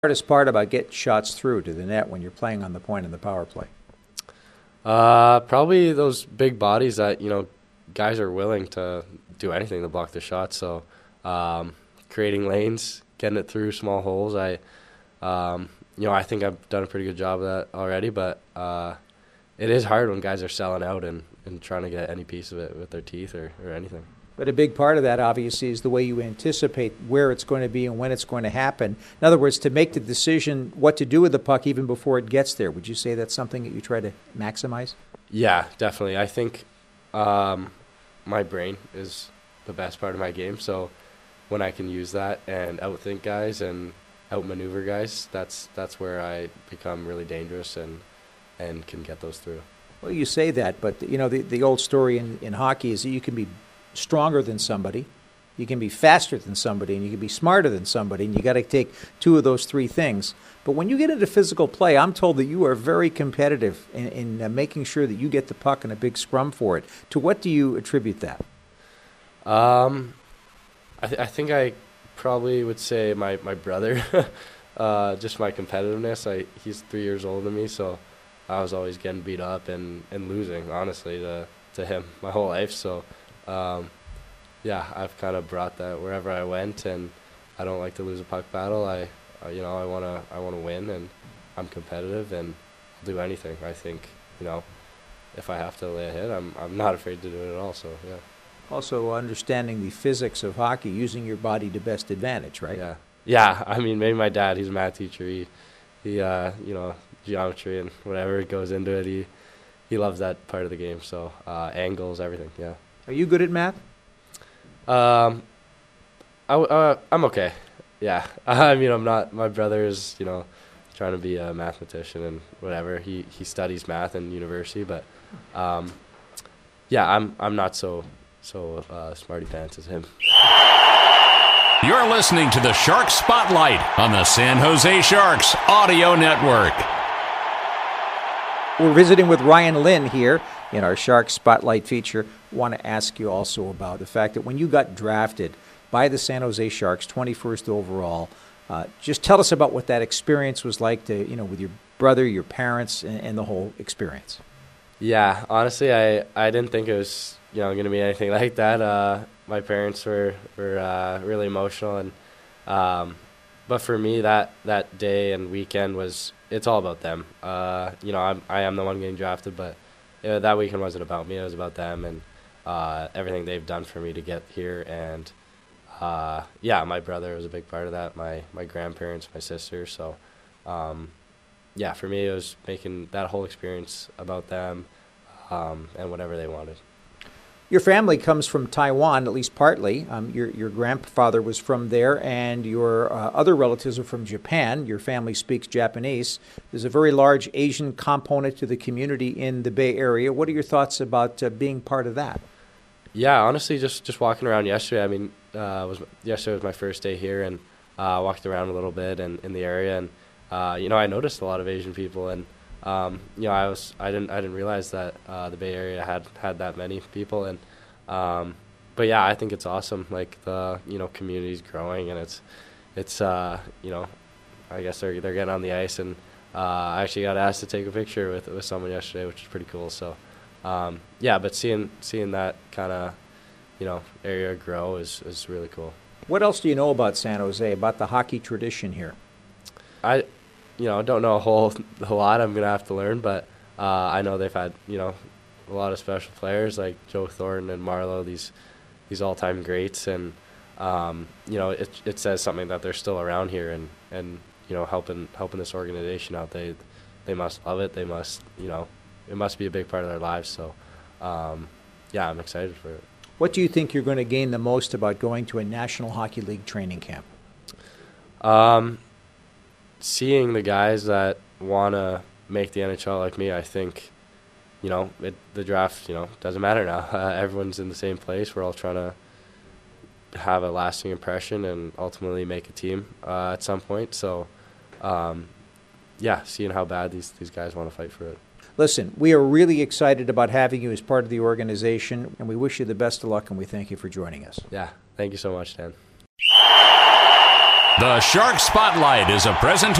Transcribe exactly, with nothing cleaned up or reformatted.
Hardest part about getting shots through to the net when you're playing on the point in the power play? Uh, probably those big bodies that, you know, guys are willing to do anything to block the shot. So um, creating lanes, getting it through small holes. I, um, you know, I think I've done a pretty good job of that already, but uh, it is hard when guys are selling out and, and trying to get any piece of it with their teeth or, or anything. But a big part of that, obviously, is the way you anticipate where it's going to be and when it's going to happen. In other words, to make the decision what to do with the puck even before it gets there. Would you say that's something that you try to maximize? Yeah, definitely. I think um, my brain is the best part of my game. So when I can use that and outthink guys and outmaneuver guys, that's that's where I become really dangerous and and can get those through. Well, you say that, but you know the the old story in, in hockey is that you can be stronger than somebody, you can be faster than somebody, and you can be smarter than somebody, and you got to take two of those three things. But when you get into physical play, I'm told that you are very competitive in, in uh, making sure that you get the puck and a big scrum for it. To what do you attribute that? Um, I, th- I think I probably would say my, my brother, uh, just my competitiveness. I He's three years older than me, so I was always getting beat up and, and losing, honestly, to, to him my whole life. So Um, yeah, I've kind of brought that wherever I went, and I don't like to lose a puck battle. I, uh, you know, I wanna, I wanna win, and I'm competitive, and I'll do anything. I think, you know, if I have to lay a hit, I'm, I'm not afraid to do it at all. So yeah. Also, understanding the physics of hockey, using your body to best advantage, right? Yeah, yeah. I mean, maybe my dad, he's a math teacher. He, he, uh, you know, geometry and whatever goes into it. He, he loves that part of the game. So uh, angles, everything. Yeah. Are you good at math? Um, I, uh, I'm okay. Yeah. I mean, I'm not, my brother is, you know, trying to be a mathematician and whatever. He, he studies math in university, but, um, yeah, I'm, I'm not so, so, uh, smarty pants as him. You're listening to the Shark Spotlight on the San Jose Sharks Audio Network. We're visiting with Ryan Lynn here in our Shark Spotlight feature. Want to ask you also about the fact that when you got drafted by the San Jose Sharks, twenty-first overall, uh, just tell us about what that experience was like to, you know, with your brother, your parents, and, and the whole experience. Yeah, honestly, I, I didn't think it was, you know, going to be anything like that. Uh, my parents were were uh, really emotional, and um, but for me, that that day and weekend was, it's all about them. Uh, you know, I'm I am the one getting drafted, but uh, that weekend wasn't about me. It was about them and uh, everything they've done for me to get here. And uh, yeah, my brother was a big part of that. My my grandparents, my sister. So um, yeah, for me, it was making that whole experience about them um, and whatever they wanted. Your family comes from Taiwan, at least partly. Um, your your grandfather was from there, and your uh, other relatives are from Japan. Your family speaks Japanese. There's a very large Asian component to the community in the Bay Area. What are your thoughts about uh, being part of that? Yeah, honestly, just, just walking around yesterday. I mean, uh, was yesterday was my first day here, and uh, walked around a little bit and in the area, and uh, you know, I noticed a lot of Asian people, and Um, you know, I was I didn't I didn't realize that uh, the Bay Area had, had that many people, and um, but yeah, I think it's awesome. Like the you know community's growing, and it's it's uh, you know, I guess they're they're getting on the ice, and uh, I actually got asked to take a picture with with someone yesterday, which is pretty cool. So um, yeah, but seeing seeing that kind of you know area grow is is really cool. What else do you know about San Jose, about the hockey tradition here? I. You know, don't know a whole a lot. I'm gonna have to learn, but uh, I know they've had you know a lot of special players like Joe Thornton and Marleau, these these all-time greats, and um, you know it it says something that they're still around here and, and you know helping helping this organization out. They they must love it. They must you know it must be a big part of their lives. So um, yeah, I'm excited for it. What do you think you're going to gain the most about going to a National Hockey League training camp? Um. Seeing the guys that want to make the N H L like me, I think, you know, it, the draft, you know, doesn't matter now. Uh, everyone's in the same place. We're all trying to have a lasting impression and ultimately make a team uh, at some point. So, um, yeah, seeing how bad these, these guys want to fight for it. Listen, we are really excited about having you as part of the organization, and we wish you the best of luck, and we thank you for joining us. Yeah, thank you so much, Dan. The Shark Spotlight is a presentation